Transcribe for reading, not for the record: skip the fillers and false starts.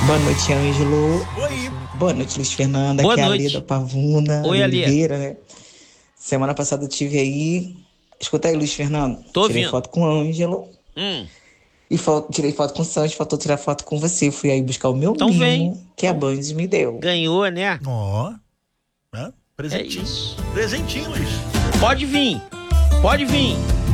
Boa noite, Ângelo. Oi. Boa noite, Luiz Fernanda. Boa Aqui é a noite. Leda Pavuna, Oi, Alê. Oliveira, né? Semana passada eu tive aí. Escuta aí, Luiz Fernando. Tô Tirei ouvindo. foto com o Ângelo Hum, e tirei foto com o Santos. Faltou tirar foto com você. Fui aí buscar o meu então vem. mimo que a Então, Band me deu. ganhou, né? Ó. É Presentinho. isso. Presentinho, Luiz. Pode vir. Pode vir.